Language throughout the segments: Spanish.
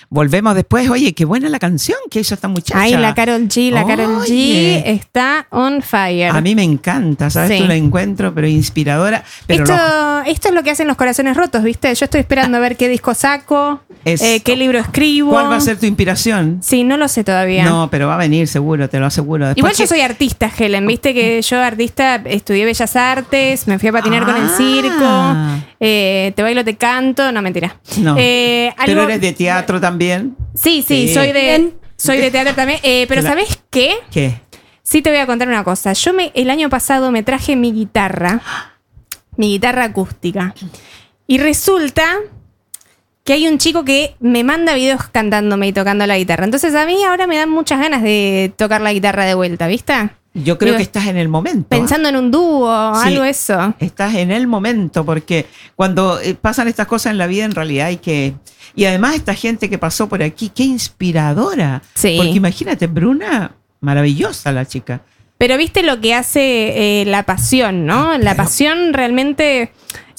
volvemos después. Oye, qué buena la canción que hizo esta muchacha. Ay, la Karol G está on fire. A mí me encanta, ¿sabes? Sí. Tú la encuentro, pero inspiradora. Pero Esto es lo que hacen los corazones rotos, ¿viste? Yo estoy esperando a ver qué disco saco, qué libro escribo. ¿Cuál va a ser tu inspiración? Sí, no lo sé todavía. No, pero va a venir seguro, te lo aseguro. Después Igual yo soy artista, Helen, viste que yo artista estudié Bellas Artes, me fui a patinar con el circo, te bailo, te canto, no, mentira. No, pero eres de teatro también. Sí, soy de teatro también, pero ¿sabés qué? ¿Qué? Sí, te voy a contar una cosa. El año pasado me traje mi guitarra acústica, y resulta que hay un chico que me manda videos cantándome y tocando la guitarra. Entonces a mí ahora me dan muchas ganas de tocar la guitarra de vuelta, ¿viste? Yo creo que estás en el momento. Pensando en un dúo, algo eso. Estás en el momento, porque cuando pasan estas cosas en la vida, en realidad hay que... Y además esta gente que pasó por aquí, qué inspiradora. Sí. Porque imagínate, Bruna, maravillosa la chica. Pero viste lo que hace la pasión, ¿no? La pasión realmente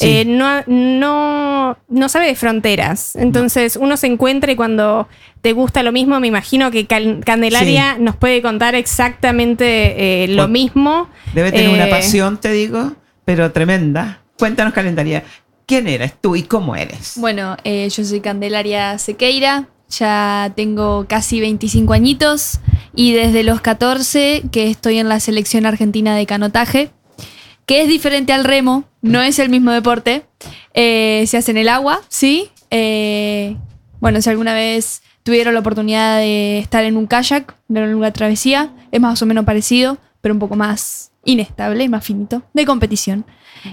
no sabe de fronteras. Entonces uno se encuentra y cuando te gusta lo mismo, me imagino que Candelaria nos puede contar exactamente lo mismo. Debe tener una pasión, te digo, pero tremenda. Cuéntanos, Candelaria, ¿quién eres tú y cómo eres? Bueno, yo soy Candelaria Sequeira. Ya tengo casi 25 añitos y desde los 14 que estoy en la selección argentina de canotaje, que es diferente al remo, no es el mismo deporte, se hace en el agua, ¿sí? Bueno, si alguna vez tuvieron la oportunidad de estar en un kayak, de una travesía, es más o menos parecido, pero un poco más inestable, más finito, de competición.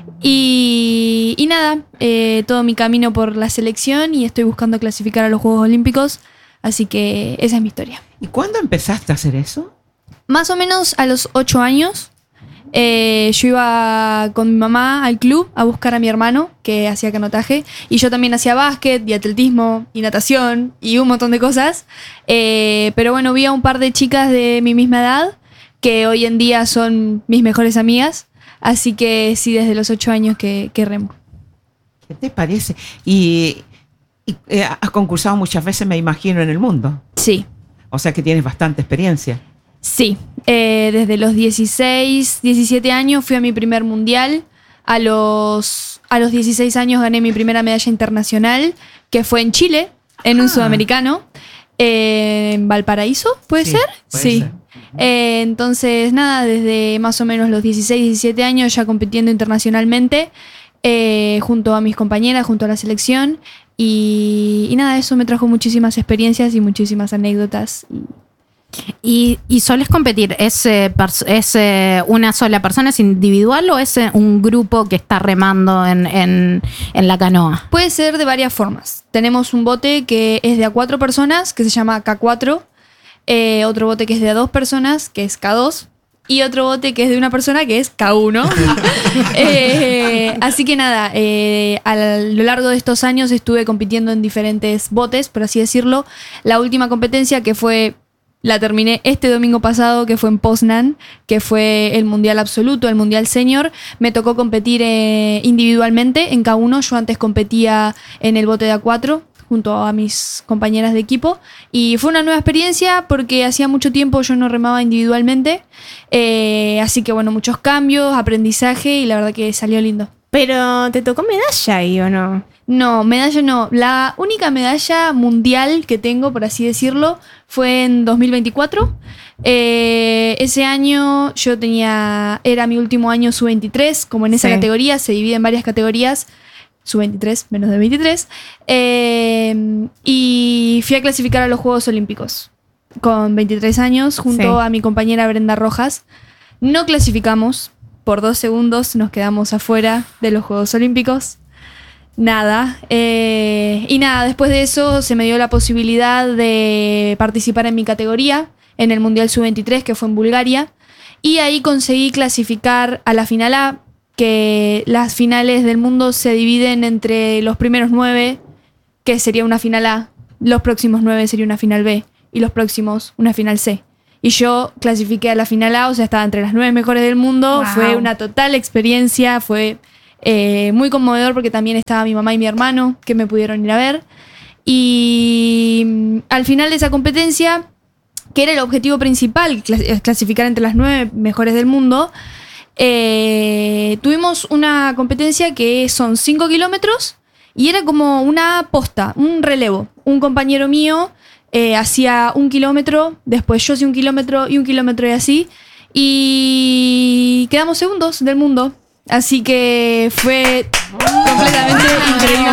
Y nada, todo mi camino por la selección y estoy buscando clasificar a los Juegos Olímpicos, así que esa es mi historia. ¿Y cuándo empezaste a hacer eso? Más o menos a los 8 años. Yo iba con mi mamá al club a buscar a mi hermano que hacía canotaje y yo también hacía básquet y atletismo y natación y un montón de cosas, pero bueno, vi a un par de chicas de mi misma edad que hoy en día son mis mejores amigas. Así que sí, desde los 8 años que remo. ¿Qué te parece? Y has concursado muchas veces, me imagino, en el mundo. Sí. O sea que tienes bastante experiencia. Sí. Desde los 16, 17 años fui a mi primer mundial. A los 16 años gané mi primera medalla internacional, que fue en Chile, en un sudamericano. En Valparaíso, ¿puede ser? Sí. Entonces, nada, desde más o menos los 16, 17 años ya compitiendo internacionalmente, junto a mis compañeras, junto a la selección. Y nada, eso me trajo muchísimas experiencias y muchísimas anécdotas. ¿Y solés competir? ¿Es una sola persona? ¿Es individual o es un grupo que está remando en la canoa? Puede ser de varias formas. Tenemos un bote que es de a 4 personas, que se llama K4. Otro bote que es de a 2 personas, que es K2. Y otro bote que es de una persona, que es K1. Así que nada, a lo largo de estos años estuve compitiendo en diferentes botes, por así decirlo. La última competencia que la terminé este domingo pasado, que fue en Poznan, que fue el Mundial Absoluto, el Mundial Senior. Me tocó competir individualmente en K1. Yo antes competía en el bote de A4 junto a mis compañeras de equipo. Y fue una nueva experiencia porque hacía mucho tiempo yo no remaba individualmente. Así que bueno, muchos cambios, aprendizaje y la verdad que salió lindo. Pero, ¿te tocó medalla ahí o no? No, medalla no. La única medalla mundial que tengo, por así decirlo, fue en 2024. Ese año era mi último año sub-23, como en esa categoría, se divide en varias categorías, sub-23, menos de 23, y fui a clasificar a los Juegos Olímpicos con 23 años, junto a mi compañera Brenda Rojas. No clasificamos. Por 2 segundos nos quedamos afuera de los Juegos Olímpicos. Nada. Y nada, después de eso se me dio la posibilidad de participar en mi categoría, en el Mundial Sub-23, que fue en Bulgaria. Y ahí conseguí clasificar a la final A, que las finales del mundo se dividen entre los primeros 9, que sería una final A, los próximos 9 sería una final B, y los próximos una final C. Y yo clasifiqué a la final A, o sea, estaba entre las 9 mejores del mundo. Wow. Fue una total experiencia, fue muy conmovedor porque también estaba mi mamá y mi hermano que me pudieron ir a ver. Y al final de esa competencia, que era el objetivo principal, clasificar entre las 9 mejores del mundo, tuvimos una competencia que son 5 kilómetros y era como una posta, un relevo. Un compañero mío hacía 1 kilómetro, después yo hacía 1 kilómetro y así. Y quedamos segundos del mundo. Así que fue completamente increíble.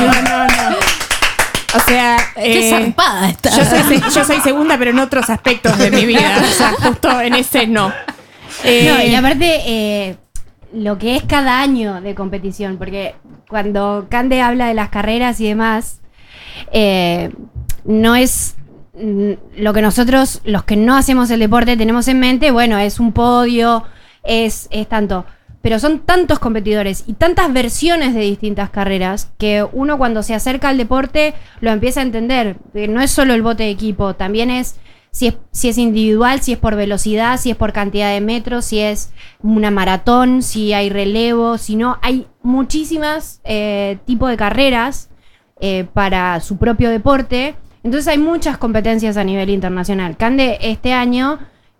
O sea, Qué zarpada está. yo soy segunda, pero en otros aspectos de mi vida. O sea, justo en ese no. No, y aparte, lo que es cada año de competición, porque cuando Cande habla de las carreras y demás, no es lo que nosotros, los que no hacemos el deporte, tenemos en mente. Bueno, es un podio, es tanto. Pero son tantos competidores y tantas versiones de distintas carreras que uno cuando se acerca al deporte lo empieza a entender. No es solo el bote de equipo, también es si es individual, si es por velocidad, si es por cantidad de metros, si es una maratón, si hay relevo, si no. Hay muchísimas tipos de carreras para su propio deporte. Entonces hay muchas competencias a nivel internacional. Cande este año,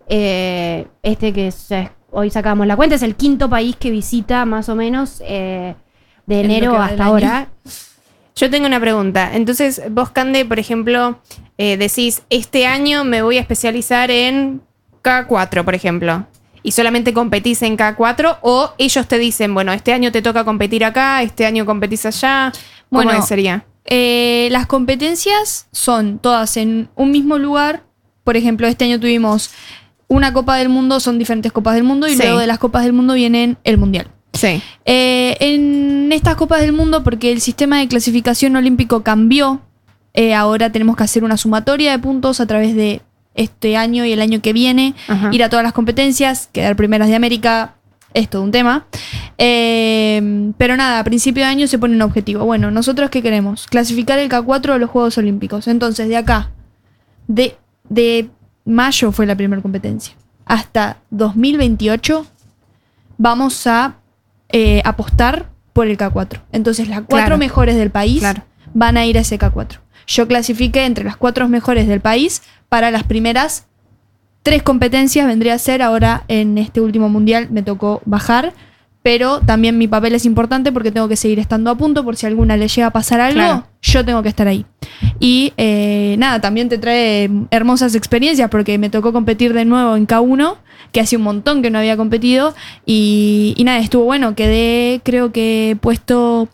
hoy sacamos la cuenta, es el 5º país que visita más o menos de enero hasta ahora. Yo tengo una pregunta. Entonces, vos, Cande, por ejemplo, decís, este año me voy a especializar en K4, por ejemplo, y solamente competís en K4, o ellos te dicen, bueno, este año te toca competir acá, este año competís allá. ¿Cómo sería? Las competencias son todas en un mismo lugar. Por ejemplo, este año tuvimos una Copa del Mundo, son diferentes Copas del Mundo, y Sí. luego de las Copas del Mundo vienen el Mundial. Sí. En estas Copas del Mundo, porque el sistema de clasificación olímpico cambió, ahora tenemos que hacer una sumatoria de puntos a través de este año y el año que viene, Ajá. ir a todas las competencias, quedar primeras de América, es todo un tema. Pero nada, a principio de año se pone un objetivo. Bueno, ¿nosotros qué queremos? Clasificar el K4 a los Juegos Olímpicos. Entonces, de acá, de mayo fue la primera competencia, hasta 2028 vamos a apostar por el K4. Entonces las 4 Claro. mejores del país van a ir a ese K4. Yo clasifiqué entre las 4 mejores del país para las primeras 3 competencias, vendría a ser. Ahora en este último mundial me tocó bajar, pero también mi papel es importante porque tengo que seguir estando a punto por si a alguna le llega a pasar algo. Claro. Yo tengo que estar ahí. Y nada, también te trae hermosas experiencias porque me tocó competir de nuevo en K1, que hace un montón que no había competido. Y nada, estuvo bueno. Quedé, creo que puesto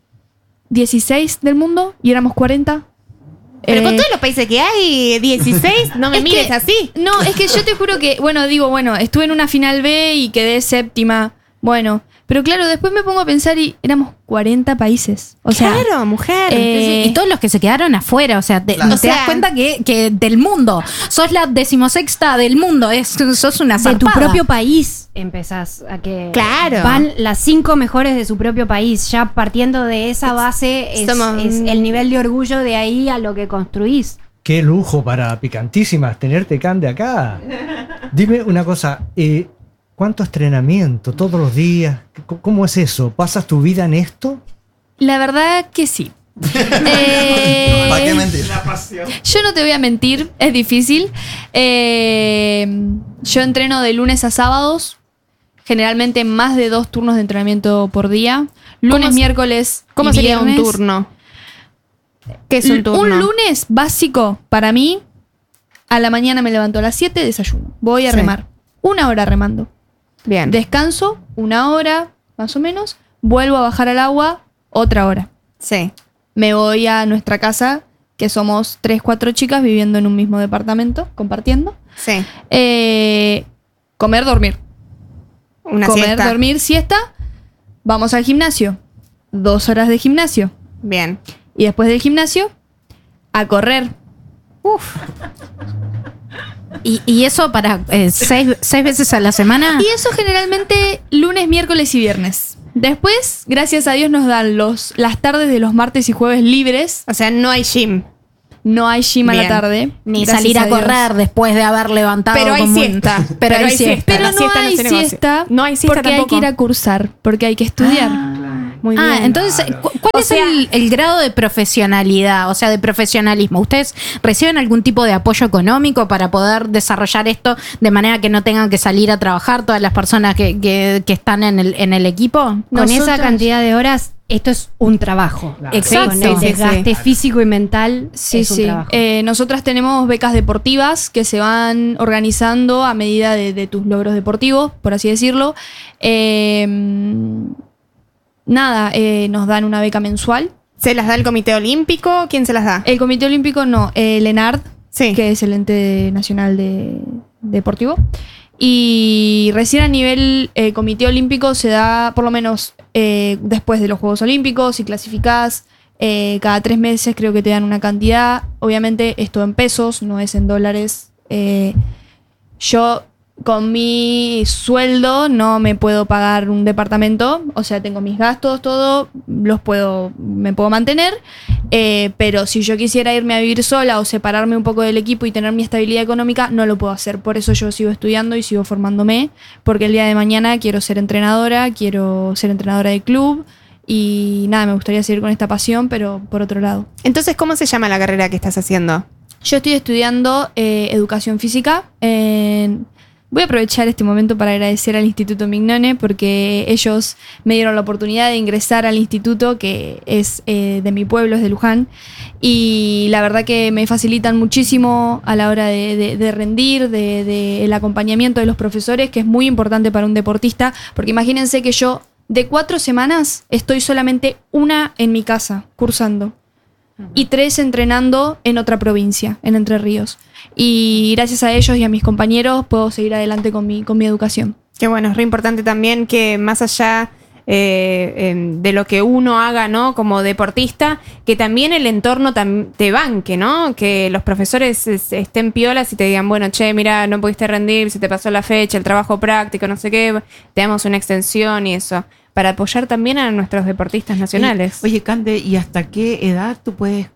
16 del mundo y éramos 40. Pero con todos los países que hay, 16, no me Es mires que- así. No, es que yo te juro que, bueno, estuve en una final B y quedé séptima. Bueno, pero claro, después me pongo a pensar y éramos 40 países. O sea, Claro, mujer. Y todos los que se quedaron afuera, o sea, te O sea, das cuenta que del mundo, sos la 16ª del mundo, sos una De zarpada. tu propio país empezás a que Claro. van las 5 mejores de su propio país. Ya partiendo de esa base es el nivel de orgullo de ahí a lo que construís. Qué lujo para Picantísimas tenerte, Cande, acá. Dime una cosa, ¿cuánto entrenamiento? ¿Todos los días? ¿Cómo es eso? ¿Pasas tu vida en esto? la verdad que sí. ¿Para qué mentir? Yo no te voy a mentir, es difícil. Yo entreno de lunes a sábados, generalmente más de 2 turnos de entrenamiento por día. Lunes, miércoles. ¿Cómo y sería un viernes. turno? ¿Qué es un turno? Un lunes básico para mí, a la mañana me levanto a las 7, desayuno. Voy a Sí. remar. 1 hora remando. Bien. Descanso, 1 hora más o menos. Vuelvo a bajar al agua, otra hora. Sí. Me voy a nuestra casa, que somos 3, 4 chicas viviendo en un mismo departamento, compartiendo. Sí. Comer, dormir. Una Comer, siesta. dormir, siesta. Vamos al gimnasio. 2 horas de gimnasio. Bien. Y después del gimnasio, a correr. Y eso para 6 veces a la semana. Y eso generalmente lunes, miércoles y viernes. Después, gracias a Dios, nos dan las tardes de los martes y jueves libres. O sea, no hay gym. No hay gym a la Bien. tarde. Ni gracias salir a Dios. correr después de haber levantado. Pero hay como un- siesta. Pero hay siesta. Pero La no siesta no hay se negocia. siesta. No hay siesta porque tampoco. hay que ir a cursar, porque hay que estudiar. Muy Muy bien. Entonces, ¿cuál O es sea- el grado de profesionalidad, o sea, de profesionalismo? ¿Ustedes reciben algún tipo de apoyo económico para poder desarrollar esto de manera que no tengan que salir a trabajar todas las personas que están en el equipo? Con esa Nosotras- cantidad de horas, esto es un trabajo. Exacto. Con el Sí, sí, desgaste físico y mental, Sí, es un sí. trabajo. Nosotras tenemos becas deportivas que se van organizando a medida de tus logros deportivos, por así decirlo. Nos dan una beca mensual. ¿Se las da el Comité Olímpico? ¿Quién se las da? El Comité Olímpico no, el ENARD, Sí. que es el ente nacional deportivo. Y recién a nivel Comité Olímpico se da, por lo menos después de los Juegos Olímpicos, si clasificás, cada 3 meses creo que te dan una cantidad. Obviamente esto en pesos, no es en dólares. Yo con mi sueldo no me puedo pagar un departamento, o sea, tengo mis gastos, todo, me puedo mantener, pero si yo quisiera irme a vivir sola o separarme un poco del equipo y tener mi estabilidad económica, no lo puedo hacer. Por eso yo sigo estudiando y sigo formándome, porque el día de mañana quiero ser entrenadora de club y nada, me gustaría seguir con esta pasión, pero por otro lado. Entonces, ¿cómo se llama la carrera que estás haciendo? Yo estoy estudiando educación física. Voy a aprovechar este momento para agradecer al Instituto Mignone porque ellos me dieron la oportunidad de ingresar al instituto que es de mi pueblo, es de Luján. Y la verdad que me facilitan muchísimo a la hora de rendir, el acompañamiento de los profesores, que es muy importante para un deportista. Porque imagínense que yo de 4 semanas estoy solamente una en mi casa cursando. Y 3 entrenando en otra provincia, en Entre Ríos. Y gracias a ellos y a mis compañeros puedo seguir adelante con mi educación. Que bueno, es re importante también que más allá de lo que uno haga, ¿no? Como deportista, que también el entorno te banque, ¿no? Que los profesores estén piolas y te digan, bueno, che, mira, no pudiste rendir, se te pasó la fecha, el trabajo práctico, no sé qué, te damos una extensión y eso. Para apoyar también a nuestros deportistas nacionales. Oye, Cande, ¿y hasta qué edad tú puedes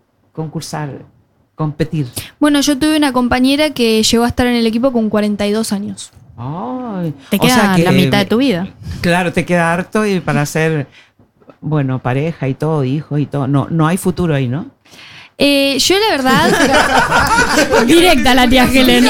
competir? Bueno, yo tuve una compañera que llegó a estar en el equipo con 42 años. Ay, Te queda la mitad de tu vida. Claro, te queda harto y para ser, bueno, pareja y todo, hijos y todo. No hay futuro ahí, ¿no? Yo la verdad... Directa la tía Helen.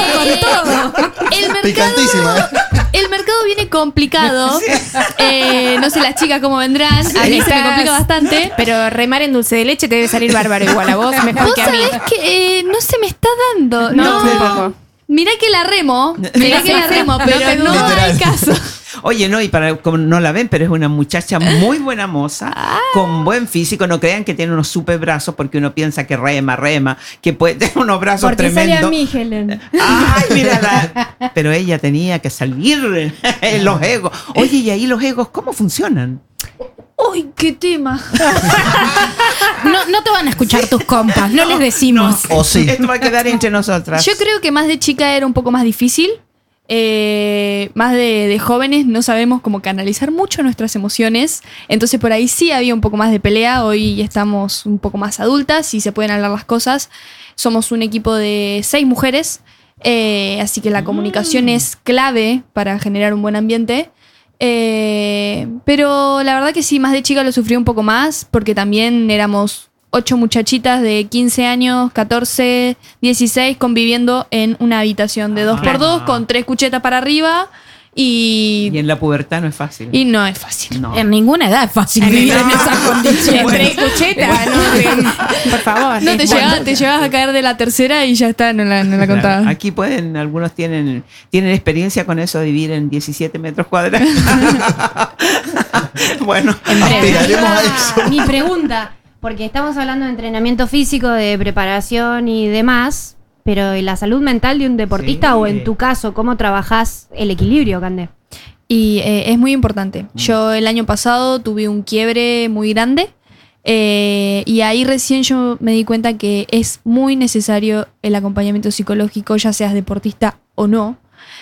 Picantísima. El mercado viene complicado. No sé las chicas cómo vendrán. A mí se me complica bastante. Pero remar en dulce de leche te debe salir bárbaro igual a vos, mejor Vos que a mí. sabés que no se me está dando. No, tampoco. Mirá que la remo, pero te no dudo. hay caso. Oye, no, y como no la ven, pero es una muchacha muy buena moza, con buen físico. No crean que tiene unos super brazos porque uno piensa que rema, que puede tener unos brazos Porque sale tremendos. a mí, Helen. Ay, mírala. Pero ella tenía que salir los egos. Oye, y ahí los egos, ¿cómo funcionan? Uy, qué tema. No te van a escuchar tus compas, no les decimos. O sí. Esto va a quedar entre nosotras. Yo creo que más de chica era un poco más difícil. Más de jóvenes no sabemos cómo canalizar mucho nuestras emociones. Entonces por ahí sí había un poco más de pelea. Hoy estamos un poco más adultas y se pueden hablar las cosas. Somos un equipo de 6 mujeres. Así que la comunicación es clave para generar un buen ambiente. Pero la verdad que sí, más de chica lo sufrí un poco más porque también éramos 8 muchachitas de 15 años, 14, 16 conviviendo en una habitación de 2x2 con 3 cuchetas para arriba Y y en la pubertad no es fácil. no es fácil. No. En ninguna edad es fácil vivir en esas condiciones. Entre cuchetas, por favor. No, te llegabas a caer de la tercera y ya está, no la Claro, contabas. aquí algunos tienen experiencia con eso de vivir en 17 metros cuadrados. Bueno, Aspiraremos a eso. Mi pregunta, porque estamos hablando de entrenamiento físico, de preparación y demás, pero ¿y la salud mental de un deportista Sí. o en tu caso, cómo trabajás el equilibrio, Cande? Y es muy importante. Yo el año pasado tuve un quiebre muy grande y ahí recién yo me di cuenta que es muy necesario el acompañamiento psicológico, ya seas deportista o no.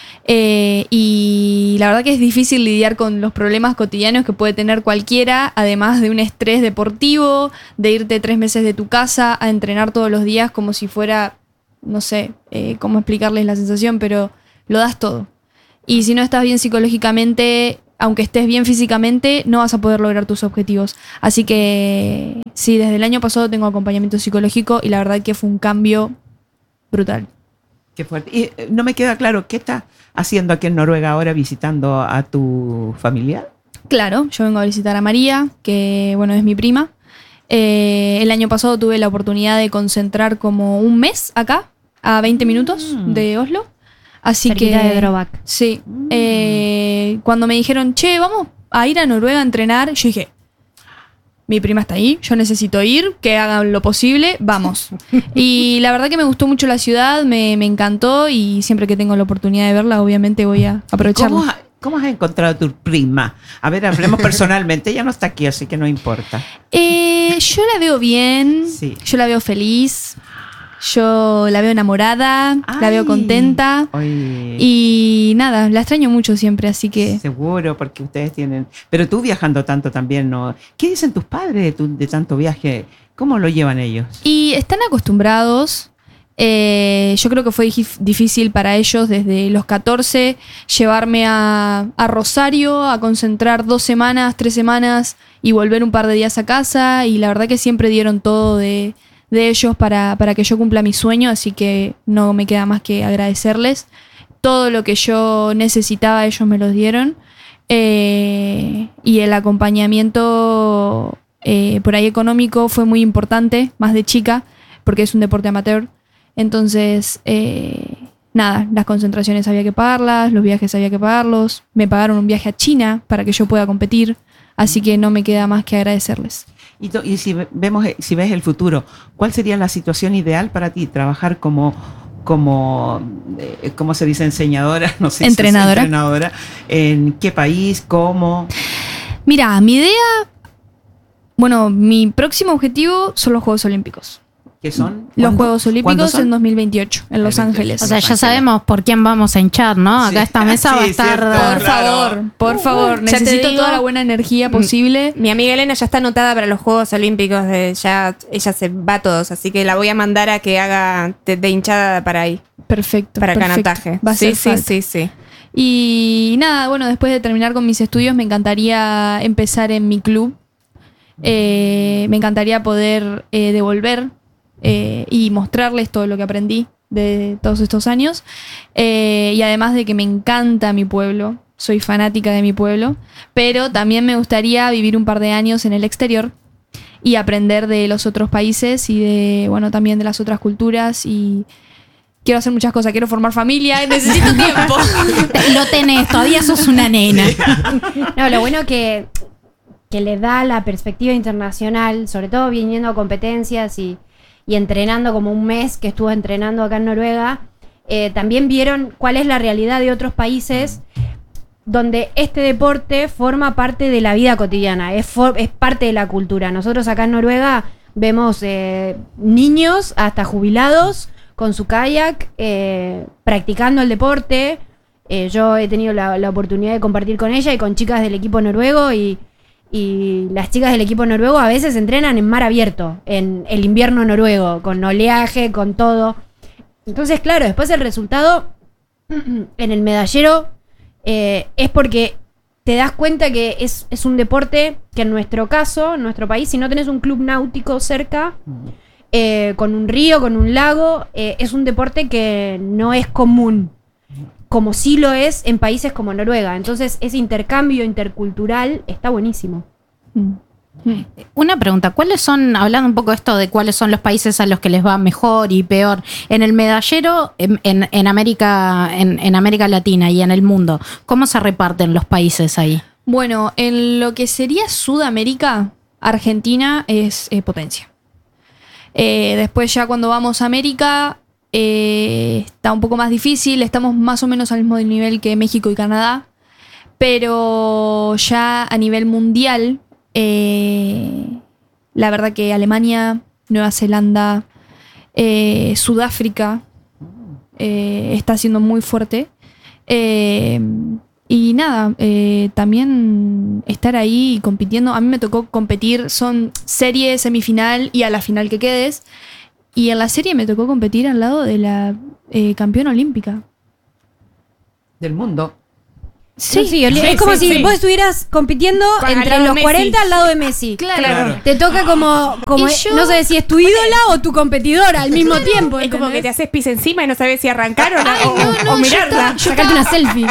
Y la verdad que es difícil lidiar con los problemas cotidianos que puede tener cualquiera, además de un estrés deportivo, de irte 3 meses de tu casa a entrenar todos los días como si fuera, no sé cómo explicarles la sensación, pero lo das todo. Y si no estás bien psicológicamente, aunque estés bien físicamente, no vas a poder lograr tus objetivos. Así que sí, desde el año pasado tengo acompañamiento psicológico y la verdad que fue un cambio brutal. Qué fuerte. Y no me queda claro, ¿qué estás haciendo aquí en Noruega ahora visitando a tu familiar? Claro, yo vengo a visitar a María, que bueno, es mi prima. El año pasado tuve la oportunidad de concentrar como un mes acá, a 20 minutos de Oslo. Así Cerquita que de Drobak. sí. Cuando me dijeron, che, vamos a ir a Noruega a entrenar, yo dije, mi prima está ahí, yo necesito ir, que hagan lo posible, vamos. Y la verdad que me gustó mucho la ciudad, me encantó y siempre que tengo la oportunidad de verla, obviamente voy a aprovecharla. ¿Cómo has encontrado a tu prima? A ver, hablemos personalmente. Ella no está aquí, así que no importa. Yo la veo bien, Sí. yo la veo feliz, yo la veo enamorada, la veo contenta. Oye, Y nada, la extraño mucho siempre, así que... seguro, porque ustedes tienen... Pero tú viajando tanto también, ¿no? ¿Qué dicen tus padres de tanto viaje? ¿Cómo lo llevan ellos? Y están acostumbrados. Yo creo que fue difícil para ellos desde los 14 llevarme a Rosario a concentrar 2 semanas, 3 semanas y volver un par de días a casa. Y la verdad que siempre dieron todo de ellos para que yo cumpla mi sueño, así que no me queda más que agradecerles. Todo lo que yo necesitaba ellos me lo dieron. Y el acompañamiento por ahí económico fue muy importante, más de chica, porque es un deporte amateur. Entonces, nada, las concentraciones había que pagarlas, los viajes había que pagarlos. Me pagaron un viaje a China para que yo pueda competir, así que no me queda más que agradecerles. Y si ves el futuro, ¿cuál sería la situación ideal para ti? Trabajar como ¿cómo se dice? Enseñadora, no sé. Entrenadora. Entrenadora. ¿En qué país? ¿Cómo? Mira, mi idea, bueno, mi próximo objetivo son los Juegos Olímpicos. ¿Qué son? Los Juegos Olímpicos ¿Cuándo son? en 2028, en Los 2028. Ángeles. O sea, Los ya Ángeles. sabemos por quién vamos a hinchar, ¿no? Acá Sí. esta mesa va a Sí, estar... cierto. Por favor, Ya te necesito digo, toda la buena energía posible. Mi amiga Elena ya está anotada para los Juegos Olímpicos. Ella se va a todos, así que la voy a mandar a que haga de hinchada para ahí, Perfecto. para perfecto. canataje. Va a ser Sí, falta. sí. Y nada, bueno, después de terminar con mis estudios me encantaría empezar en mi club. Me encantaría poder devolver y mostrarles todo lo que aprendí de todos estos años. Y además de que me encanta mi pueblo, soy fanática de mi pueblo, pero también me gustaría vivir un par de años en el exterior y aprender de los otros países y de, bueno, también de las otras culturas. Y quiero hacer muchas cosas, quiero formar familia, necesito tiempo. Lo tenés, todavía sos una nena. No, lo bueno que le da la perspectiva internacional, sobre todo viniendo a competencias y entrenando como un mes que estuvo entrenando acá en Noruega, también vieron cuál es la realidad de otros países donde este deporte forma parte de la vida cotidiana, es parte de la cultura. Nosotros acá en Noruega vemos niños hasta jubilados con su kayak practicando el deporte. Yo he tenido la oportunidad de compartir con ella y con chicas del equipo noruego y las chicas del equipo noruego a veces entrenan en mar abierto, en el invierno noruego, con oleaje, con todo. Entonces, claro, después el resultado en el medallero es porque te das cuenta que es un deporte que en nuestro caso, en nuestro país, si no tenés un club náutico cerca, con un río, con un lago, es un deporte que no es común, como sí lo es en países como Noruega. Entonces ese intercambio intercultural está buenísimo. Una pregunta, ¿cuáles son, hablando un poco de esto de cuáles son los países a los que les va mejor y peor, en el medallero, en América Latina y en el mundo, ¿cómo se reparten los países ahí? Bueno, en lo que sería Sudamérica, Argentina es potencia. Después ya cuando vamos a América está un poco más difícil, estamos más o menos al mismo nivel que México y Canadá, pero ya a nivel mundial, la verdad que Alemania, Nueva Zelanda, Sudáfrica está siendo muy fuerte. Y nada, también estar ahí compitiendo. A mí me tocó competir, son serie, semifinal y a la final que quedes. Y en la serie me tocó competir al lado de la campeona olímpica. Del mundo. Sí, es como si vos estuvieras compitiendo entre los 40 al lado de Messi. Claro. Te toca como yo- no sé si es tu ídola o tu competidora al mismo tiempo. Es como que ¿entendés? te haces pis encima y no sabes si arrancar o, no, o mirarla. Sacarte una selfie.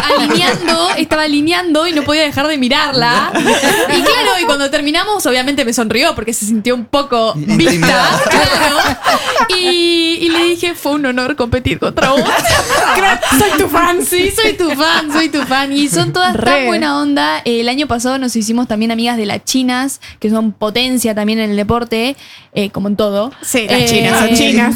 Estaba alineando y no podía dejar de mirarla. Y claro, y cuando terminamos, obviamente me sonrió porque se sintió un poco vista. Intimidada. Claro. Y le dije, fue un honor competir contra vos. Soy tu fan. Sí, soy tu fan. Y son todas Re. tan buena onda. El año pasado nos hicimos también amigas de las chinas, que son potencia también en el deporte, como en todo. Sí, las chinas son chinas.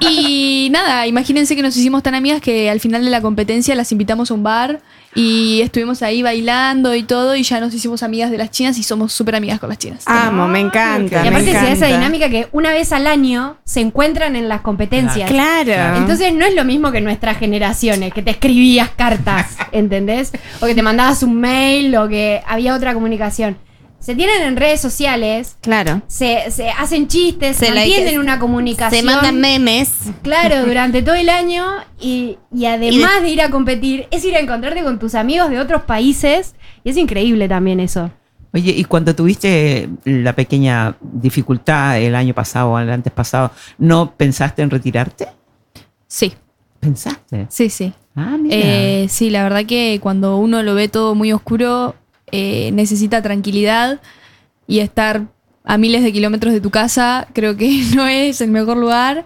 Y nada, imagínense que nos hicimos tan amigas que al final de la competencia las invitamos a un bar y estuvimos ahí bailando y todo, y ya nos hicimos amigas de las chinas y somos súper amigas con las chinas. Amo, me encanta. Y aparte me se da esa encanta. dinámica que una vez al año se encuentran en las competencias. Claro. Entonces no es lo mismo que nuestras generaciones, que te escribías cartas, ¿entendés? O que te mandabas un mail o que había otra comunicación. Se tienen en redes sociales, Claro. se hacen chistes, se mantienen una comunicación. Se mandan memes. Claro, durante todo el año y además de ir a competir, es ir a encontrarte con tus amigos de otros países y es increíble también eso. Oye, y cuando tuviste la pequeña dificultad el año pasado o el antes pasado, ¿no pensaste en retirarte? Sí, ¿Pensaste? sí. Ah, mira. Sí, la verdad que cuando uno lo ve todo muy oscuro, necesita tranquilidad y estar a miles de kilómetros de tu casa, creo que no es el mejor lugar,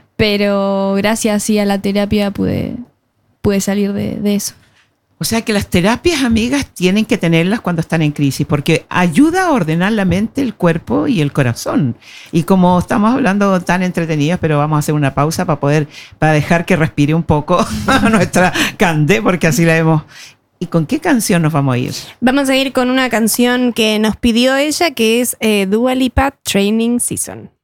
pero gracias sí a la terapia pude salir de eso. O sea que las terapias, amigas, tienen que tenerlas cuando están en crisis, porque ayuda a ordenar la mente, el cuerpo y el corazón. Y como estamos hablando tan entretenidos, pero vamos a hacer una pausa para dejar que respire un poco a nuestra Cande, porque así la vemos. ¿Y con qué canción nos vamos a ir? Vamos a ir con una canción que nos pidió ella, que es Dua Lipa Training Season.